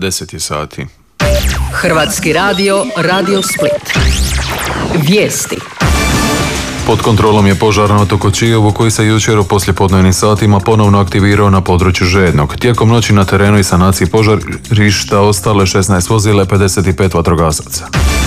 10 je sati. Hrvatski radio, Radio Split. Vijesti. Pod kontrolom je požar na otoku Čiovu koji se jučer u poslijepodnevnim satima ponovno aktivirao na području Žednog. Tijekom noći na terenu i sanaciji požarišta ostalo je 16 vozila i 55 vatrogasaca.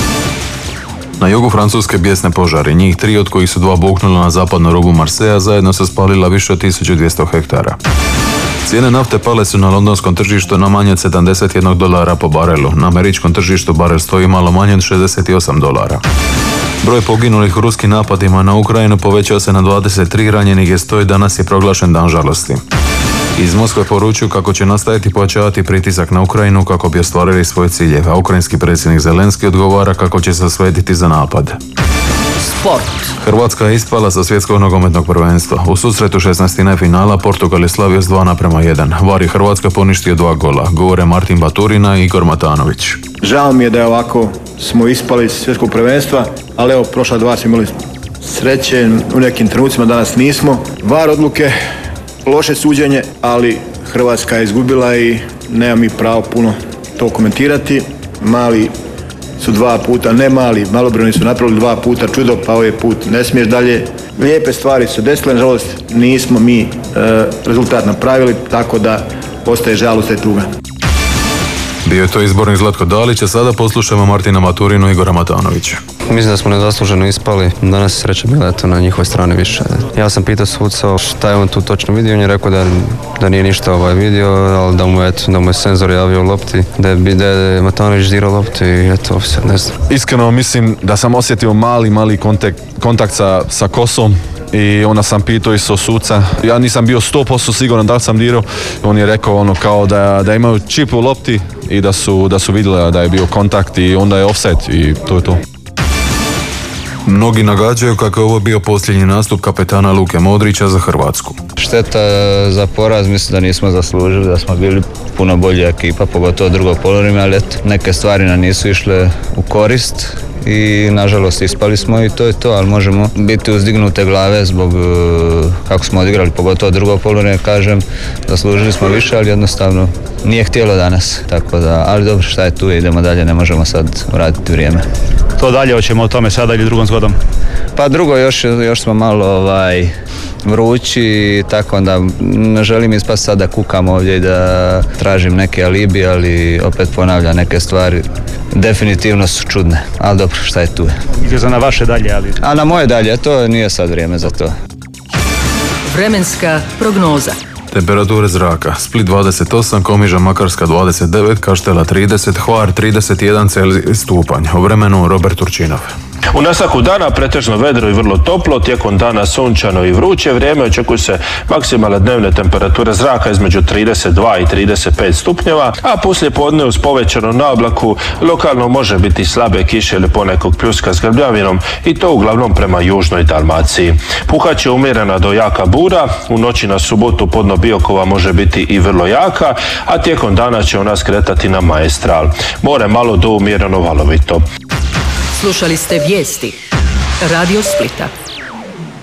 Na jugu Francuske bijesne požari, njih 3 od kojih su 2 buknula na zapadnu rubu Marseja, zajedno se spalila više od 1200 hektara. Cijene nafte pale su na londonskom tržištu na manje od $71 po barelu. Na američkom tržištu barel stoji malo manje od $68. Broj poginulih u ruskim napadima na Ukrajinu povećao se na 23, ranjenih je 100 i danas je proglašen dan žalosti. Iz Moskve poručuju kako će nastaviti pojačavati pritisak na Ukrajinu kako bi ostvarili svoje ciljeve, a ukrajinski predsjednik Zelenski odgovara kako će se osvetiti za napad. Sport. Hrvatska je ispala sa svjetskog nogometnog prvenstva. U susretu 16. finala Portugal je slavio s 2:1. VAR je Hrvatska poništio 2 gola. Govore Martin Baturina i Igor Matanović. Žao mi je da je ovako smo ispali iz svjetskog prvenstva, ali evo, prošla 2 smo imali sreće, u nekim trenucima danas nismo. VAR odluke, loše suđenje, ali Hrvatska je izgubila i nema mi pravo puno to komentirati. Mali su 2 puta, ne mali, malobrojni su napravili 2 puta čudo, pa ovaj put ne smiješ dalje. Lijepe stvari su desile, nažalost nismo mi rezultat napravili, tako da ostaje žalost i tuga. Bio je to izbornik Zlatko Dalić, a sada poslušamo Martina Baturinu i Igora Matanovića. Mislim da smo nezasluženo ispali, danas je sreća bila eto na njihovoj strani više. Ja sam pitao suca šta je on tu točno vidio, on je rekao da nije ništa vidio, ali da mu je senzor javio lopti, da je Matanović dirao lopti i eto, ne znam. Iskreno mislim da sam osjetio mali kontakt sa kosom. I onda sam pitao isto suca. Ja nisam bio 100% siguran da li sam dirao. On je rekao kao da imaju čip u lopti i da su vidjeli da je bio kontakt i onda je offset i to je to. Mnogi nagađaju kako je ovo bio posljednji nastup kapetana Luke Modrića za Hrvatsku. Šteta za poraz, mislim da nismo zaslužili, da smo bili puno bolja ekipa, pogotovo drugo poluvreme, ali eto, neke stvari nam nisu išle u korist i nažalost ispali smo i to je to, ali možemo biti uzdignute glave zbog kako smo odigrali, pogotovo drugo poluvreme, kažem, zaslužili smo više, ali jednostavno nije htjelo danas, tako da, ali dobro, šta je tu, idemo dalje, ne možemo sad vratiti vrijeme. To dalje, hoćemo o tome sada ili drugom zgodom? Pa drugo, još smo malo vrući, tako da ne želim ispast sad da kukam ovdje i da tražim neke alibi, ali opet ponavljam, neke stvari definitivno su čudne, ali dobro, šta je tu. Ide na vaše dalje, ali... A na moje dalje, to nije sad vrijeme za to. Vremenska prognoza. Temperature zraka: Split 28, Komiža Makarska 29, Kaštela 30, Hvar 31 stupanj. O vremenu Robert Turčinov. U nastavku dana pretežno vedro i vrlo toplo, tijekom dana sunčano i vruće vrijeme, očekuju se maksimalne dnevne temperature zraka između 32 i 35 stupnjeva, a poslije podne uz povećanu naoblaku lokalno može biti slabe kiše ili ponekog pljuska s grmljavinom i to uglavnom prema južnoj Dalmaciji. Puhat je umjerena do jaka bura, u noći na subotu podno Biokova može biti i vrlo jaka, a tijekom dana će ona skretati na Maestral. More malo do umjereno valovito. Slušali ste vijesti Radio Splita.